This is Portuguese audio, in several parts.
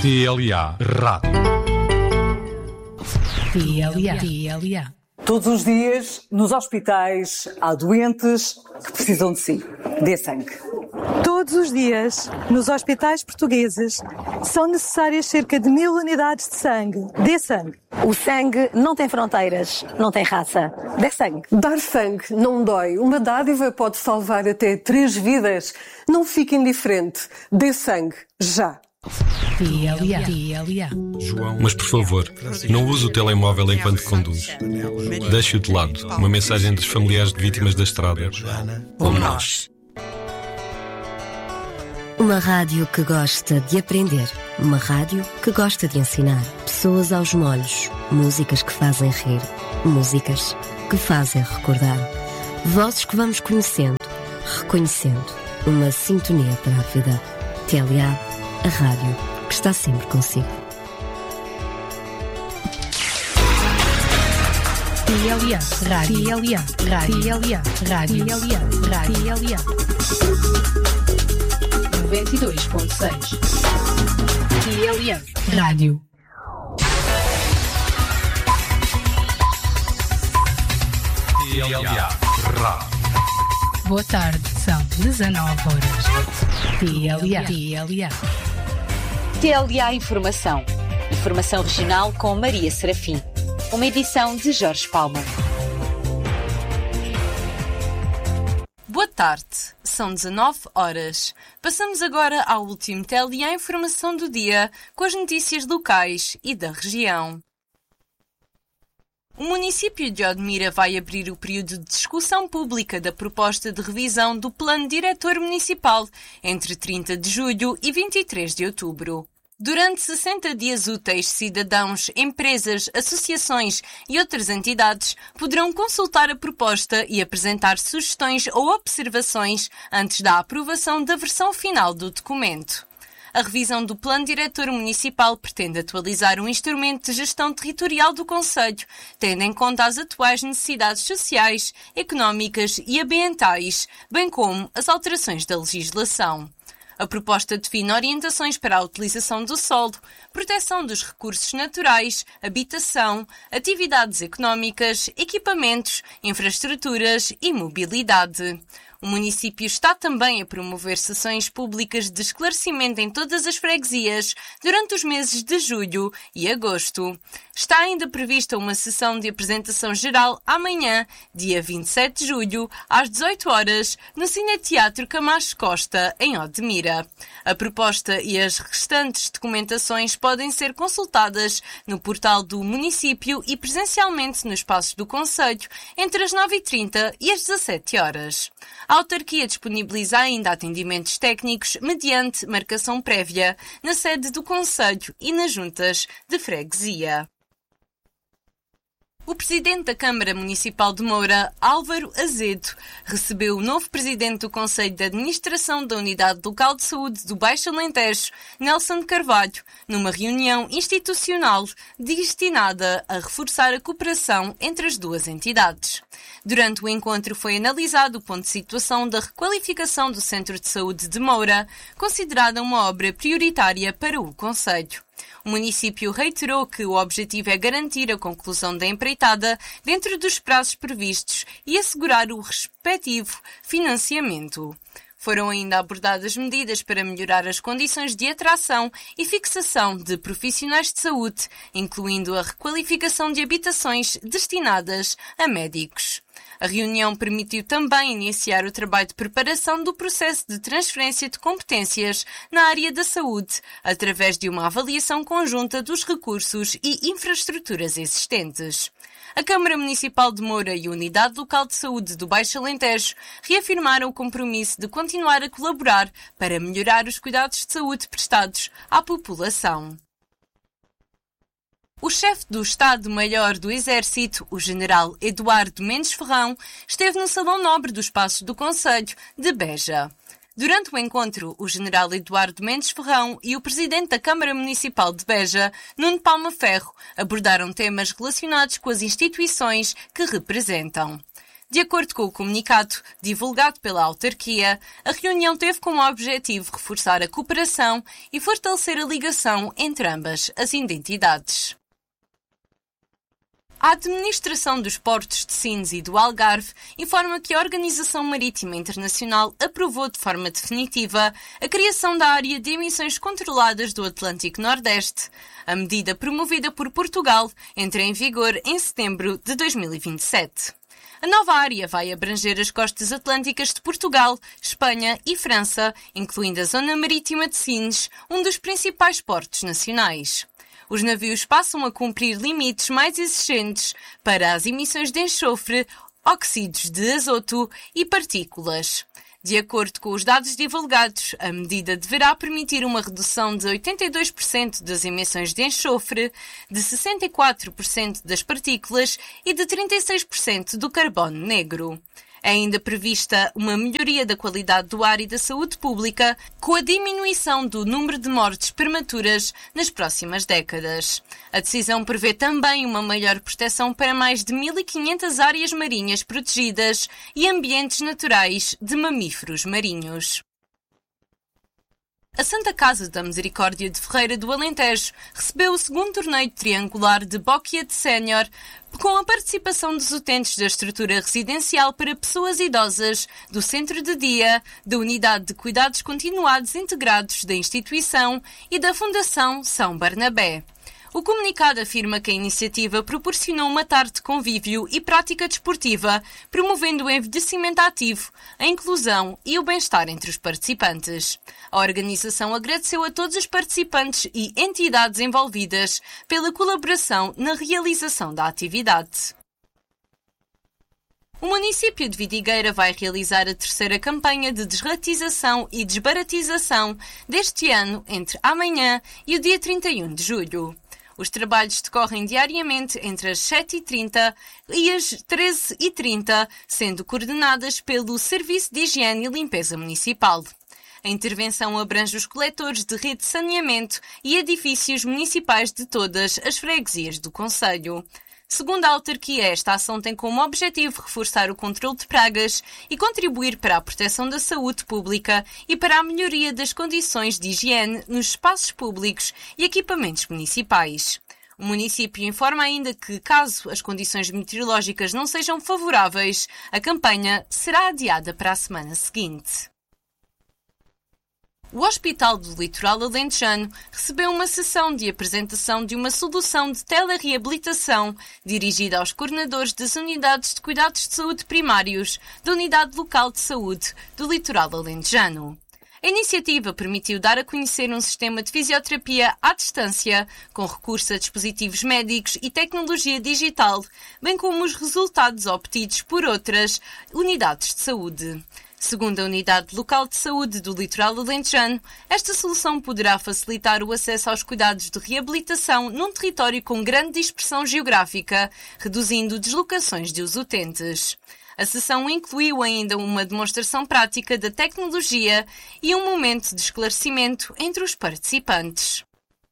TLA Rádio. TLA. Todos os dias, nos hospitais, há doentes que precisam de si. Dê sangue. Todos os dias, nos hospitais portugueses, são necessárias cerca de 1000 unidades de sangue. Dê sangue. O sangue não tem fronteiras, não tem raça. Dê sangue. Dar sangue não dói. Uma dádiva pode salvar até 3 vidas. Não fique indiferente. Dê sangue, já. TLA. Mas por favor, não use o telemóvel enquanto conduz. Deixe-o de lado. Uma mensagem dos familiares de vítimas da estrada. Como nós. Uma rádio que gosta de aprender. Uma rádio que gosta de ensinar. Pessoas aos molhos. Músicas que fazem rir. Músicas que fazem recordar. Vozes que vamos conhecendo, reconhecendo. Uma sintonia para a vida. TLA, a rádio que está sempre consigo. TLA Rádio. 92.6. TLA Rádio. TLA Rádio. Boa tarde, são 19 horas. TLA. TLA Informação. Informação regional com Maria Serafim. Uma edição de Jorge Palma. Boa tarde, são 19 horas. Passamos agora ao último TLA Informação do dia, com as notícias locais e da região. O município de Odmira vai abrir o período de discussão pública da proposta de revisão do Plano Diretor Municipal entre 30 de julho e 23 de outubro. Durante 60 dias úteis, cidadãos, empresas, associações e outras entidades poderão consultar a proposta e apresentar sugestões ou observações antes da aprovação da versão final do documento. A revisão do Plano Diretor Municipal pretende atualizar um instrumento de gestão territorial do concelho, tendo em conta as atuais necessidades sociais, económicas e ambientais, bem como as alterações da legislação. A proposta define orientações para a utilização do solo, proteção dos recursos naturais, habitação, atividades económicas, equipamentos, infraestruturas e mobilidade. O município está também a promover sessões públicas de esclarecimento em todas as freguesias durante os meses de julho e agosto. Está ainda prevista uma sessão de apresentação geral amanhã, dia 27 de julho, às 18 horas, no Cineteatro Camacho Costa, em Odmira. A proposta e as restantes documentações podem ser consultadas no portal do município e presencialmente nos espaços do concelho entre as 9h30 e as 17 horas. A autarquia disponibiliza ainda atendimentos técnicos mediante marcação prévia na sede do concelho e nas juntas de freguesia. O presidente da Câmara Municipal de Moura, Álvaro Azedo, recebeu o novo presidente do Conselho de Administração da Unidade Local de Saúde do Baixo Alentejo, Nelson Carvalho, numa reunião institucional destinada a reforçar a cooperação entre as duas entidades. Durante o encontro foi analisado o ponto de situação da requalificação do Centro de Saúde de Moura, considerada uma obra prioritária para o Conselho. O município reiterou que o objetivo é garantir a conclusão da empreitada dentro dos prazos previstos e assegurar o respectivo financiamento. Foram ainda abordadas medidas para melhorar as condições de atração e fixação de profissionais de saúde, incluindo a requalificação de habitações destinadas a médicos. A reunião permitiu também iniciar o trabalho de preparação do processo de transferência de competências na área da saúde, através de uma avaliação conjunta dos recursos e infraestruturas existentes. A Câmara Municipal de Moura e a Unidade Local de Saúde do Baixo Alentejo reafirmaram o compromisso de continuar a colaborar para melhorar os cuidados de saúde prestados à população. O chefe do Estado-Maior do Exército, o general Eduardo Mendes Ferrão, esteve no Salão Nobre dos Passos do Concelho de Beja. Durante o encontro, o general Eduardo Mendes Ferrão e o presidente da Câmara Municipal de Beja, Nuno Palma Ferro, abordaram temas relacionados com as instituições que representam. De acordo com o comunicado divulgado pela autarquia, a reunião teve como objetivo reforçar a cooperação e fortalecer a ligação entre ambas as entidades. A Administração dos Portos de Sines e do Algarve informa que a Organização Marítima Internacional aprovou de forma definitiva a criação da Área de Emissões Controladas do Atlântico Nordeste. A medida promovida por Portugal entra em vigor em setembro de 2027. A nova área vai abranger as costas atlânticas de Portugal, Espanha e França, incluindo a zona marítima de Sines, um dos principais portos nacionais. Os navios passam a cumprir limites mais exigentes para as emissões de enxofre, óxidos de azoto e partículas. De acordo com os dados divulgados, a medida deverá permitir uma redução de 82% das emissões de enxofre, de 64% das partículas e de 36% do carbono negro. É ainda prevista uma melhoria da qualidade do ar e da saúde pública, com a diminuição do número de mortes prematuras nas próximas décadas. A decisão prevê também uma maior proteção para mais de 1.500 áreas marinhas protegidas e ambientes naturais de mamíferos marinhos. A Santa Casa da Misericórdia de Ferreira do Alentejo recebeu o segundo torneio triangular de Bóquia de Sénior, com a participação dos utentes da estrutura residencial para pessoas idosas, do Centro de Dia, da Unidade de Cuidados Continuados Integrados da instituição e da Fundação São Barnabé. O comunicado afirma que a iniciativa proporcionou uma tarde de convívio e prática desportiva, promovendo o envelhecimento ativo, a inclusão e o bem-estar entre os participantes. A organização agradeceu a todos os participantes e entidades envolvidas pela colaboração na realização da atividade. O município de Vidigueira vai realizar a terceira campanha de desratização e desbaratização deste ano entre amanhã e o dia 31 de julho. Os trabalhos decorrem diariamente entre as 7h30 e as 13h30, sendo coordenadas pelo Serviço de Higiene e Limpeza Municipal. A intervenção abrange os coletores de rede de saneamento e edifícios municipais de todas as freguesias do concelho. Segundo a autarquia, esta ação tem como objetivo reforçar o controle de pragas e contribuir para a proteção da saúde pública e para a melhoria das condições de higiene nos espaços públicos e equipamentos municipais. O município informa ainda que, caso as condições meteorológicas não sejam favoráveis, a campanha será adiada para a semana seguinte. O Hospital do Litoral Alentejano recebeu uma sessão de apresentação de uma solução de telereabilitação dirigida aos coordenadores das unidades de cuidados de saúde primários da Unidade Local de Saúde do Litoral Alentejano. A iniciativa permitiu dar a conhecer um sistema de fisioterapia à distância, com recurso a dispositivos médicos e tecnologia digital, bem como os resultados obtidos por outras unidades de saúde. Segundo a Unidade Local de Saúde do Litoral Alentejano, esta solução poderá facilitar o acesso aos cuidados de reabilitação num território com grande dispersão geográfica, reduzindo deslocações dos utentes. A sessão incluiu ainda uma demonstração prática da tecnologia e um momento de esclarecimento entre os participantes.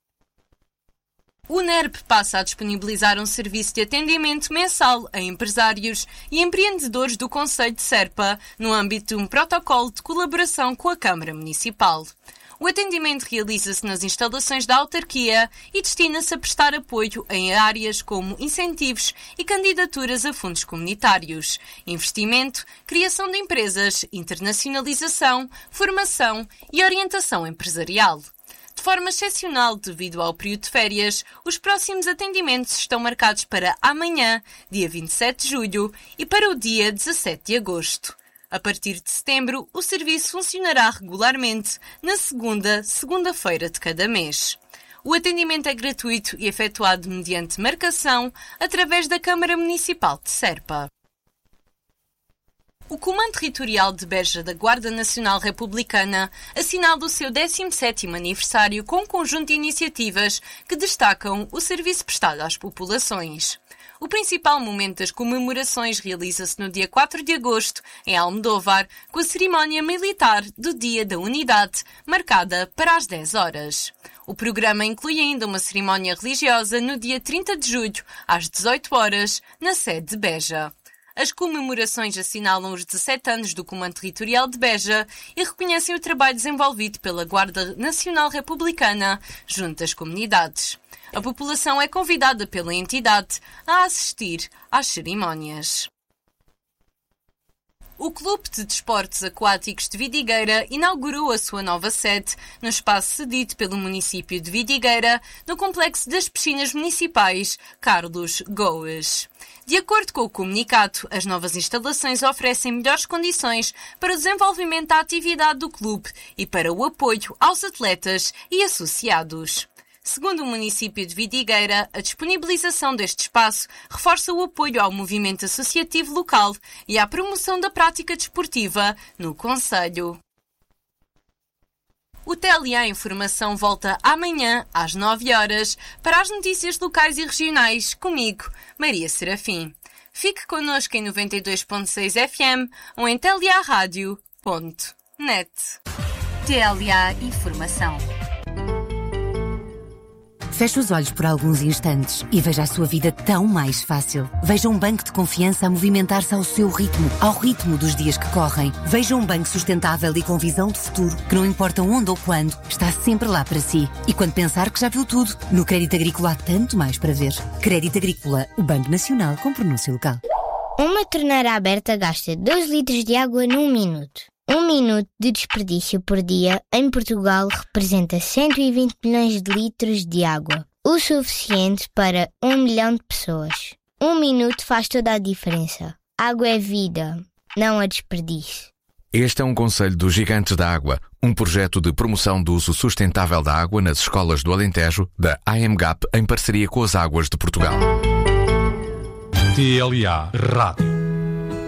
O NERP passa a disponibilizar um serviço de atendimento mensal a empresários e empreendedores do concelho de Serpa, no âmbito de um protocolo de colaboração com a Câmara Municipal. O atendimento realiza-se nas instalações da autarquia e destina-se a prestar apoio em áreas como incentivos e candidaturas a fundos comunitários, investimento, criação de empresas, internacionalização, formação e orientação empresarial. De forma excepcional, devido ao período de férias, os próximos atendimentos estão marcados para amanhã, dia 27 de julho, e para o dia 17 de agosto. A partir de setembro, o serviço funcionará regularmente na segunda-feira de cada mês. O atendimento é gratuito e efetuado mediante marcação através da Câmara Municipal de Serpa. O Comando Territorial de Beja da Guarda Nacional Republicana assinala o seu 17º aniversário com um conjunto de iniciativas que destacam o serviço prestado às populações. O principal momento das comemorações realiza-se no dia 4 de agosto, em Almodóvar, com a cerimónia militar do Dia da Unidade, marcada para as 10 horas. O programa inclui ainda uma cerimónia religiosa no dia 30 de julho, às 18 horas, na sede de Beja. As comemorações assinalam os 17 anos do Comando Territorial de Beja e reconhecem o trabalho desenvolvido pela Guarda Nacional Republicana junto às comunidades. A população é convidada pela entidade a assistir às cerimónias. O Clube de Desportos Aquáticos de Vidigueira inaugurou a sua nova sede no espaço cedido pelo município de Vidigueira, no complexo das piscinas municipais Carlos Goes. De acordo com o comunicado, as novas instalações oferecem melhores condições para o desenvolvimento da atividade do clube e para o apoio aos atletas e associados. Segundo o município de Vidigueira, a disponibilização deste espaço reforça o apoio ao movimento associativo local e à promoção da prática desportiva no concelho. O TLA Informação volta amanhã às 9 horas para as notícias locais e regionais, comigo, Maria Serafim. Fique connosco em 92.6 FM ou em tlarádio.net. TLA Informação. Feche os olhos por alguns instantes e veja a sua vida tão mais fácil. Veja um banco de confiança a movimentar-se ao seu ritmo, ao ritmo dos dias que correm. Veja um banco sustentável e com visão de futuro, que não importa onde ou quando, está sempre lá para si. E quando pensar que já viu tudo, no Crédito Agrícola há tanto mais para ver. Crédito Agrícola, o Banco Nacional com pronúncia local. Uma torneira aberta gasta 2 litros de água num minuto. 1 minuto de desperdício por dia em Portugal representa 120 milhões de litros de água, o suficiente para 1 milhão de pessoas. 1 minuto faz toda a diferença. Água é vida, não a desperdício. Este é um conselho dos Gigantes da Água, um projeto de promoção do uso sustentável da água nas escolas do Alentejo, da AMGAP, em parceria com as Águas de Portugal. TLA Rádio.